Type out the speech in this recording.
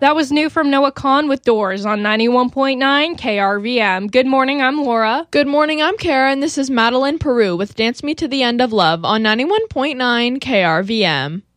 That was new from Noah Kahan with Doors on 91.9 KRVM. Good morning, I'm Laura. Good morning, I'm Kara, and this is Madeline Peru with Dance Me to the End of Love on 91.9 KRVM.